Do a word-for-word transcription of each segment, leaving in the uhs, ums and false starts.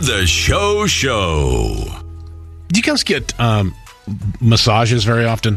The Show Show. Do you guys get um, massages very often?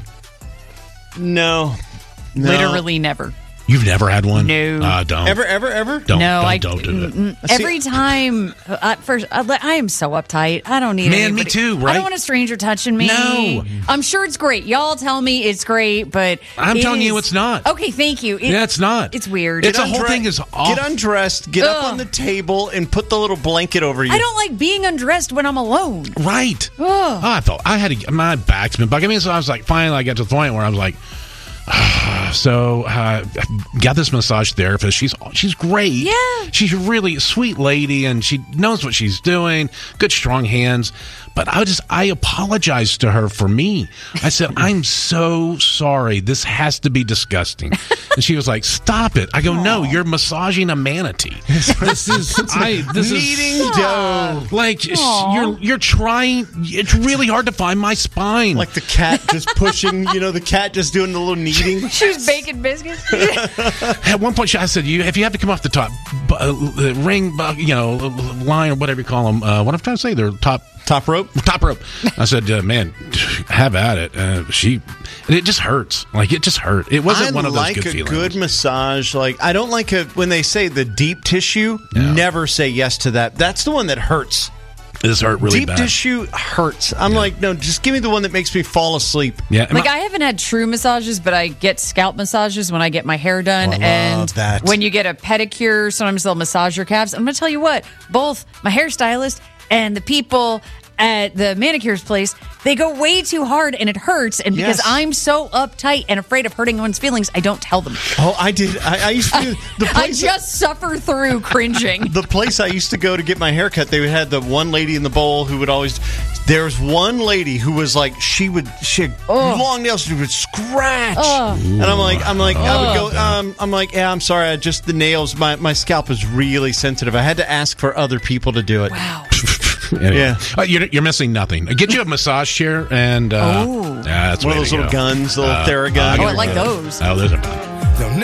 No. no. Literally never. You've never had one? No. Uh, don't. Ever, ever, ever? Don't, no, don't, I don't do mm, that. every time. Uh, first, I, I am so uptight. I don't need. Man, anybody. me too, I right? don't want a stranger touching me. No. I'm sure it's great. Y'all tell me it's great, but I'm it telling is- you it's not. Okay, thank you. It- Yeah, it's not. It's weird. It's a Get whole undre- thing is off. Get undressed, get up Ugh. on the table, and put the little blanket over you. I don't like being undressed when I'm alone. Right. Ugh. Oh, I felt I had to, my back's been bugging me, so I was like, finally, I got to the point where I was like, so uh, got this massage therapist. She's she's great. Yeah. She's a really sweet lady, and she knows what she's doing. Good, strong hands. But I just I apologized to her for me. I said, I'm so sorry. This has to be disgusting. And she was like, stop it. I go, no, you're massaging a manatee. This is I. This Kneading is dough. like you're you're trying. It's really hard to find my spine. Like the cat just pushing, you know, the cat just doing the little kneading. She was baking biscuits. At one point, I said, "You, if you have to come off the top bu- uh, ring, bu- you know, line or whatever you call them, uh, what I'm trying to say, they're top Top rope? top rope." I said, uh, "Man, have at it." Uh, she, and it just hurts. Like it just hurt. It wasn't I one of those like good a feelings. good massage. Like I don't like a when they say the deep tissue. Yeah. Never say yes to that. That's the one that hurts. This hurt really deep bad. tissue hurts. I'm like, no, just give me the one that makes me fall asleep. Yeah, and Like my- I haven't had true massages, but I get scalp massages when I get my hair done, Oh, I love and that. when you get a pedicure, sometimes they'll massage your calves. I'm going to tell you what, both my hairstylist and the people at the manicures place, they go way too hard and it hurts. And because Yes. I'm so uptight and afraid of hurting anyone's feelings, I don't tell them. Oh, I did. I, I used to. The I place, just suffer through cringing. the place I used to go to get my hair cut, they had the one lady in the bowl who would always. There was one lady who was like, she would, she had long nails, she would scratch, and I'm like, I'm like, I would go, um, I'm like, yeah, I'm sorry, I just the nails, my my scalp is really sensitive. I had to ask for other people to do it. Wow. Anyway. Yeah. Uh, you're, you're missing nothing. Get you a massage chair and uh, Oh. yeah, that's One of way those to little go. guns, the little Uh, Theragun. I'll Oh, get I like one of those. Oh, those are fun. They'll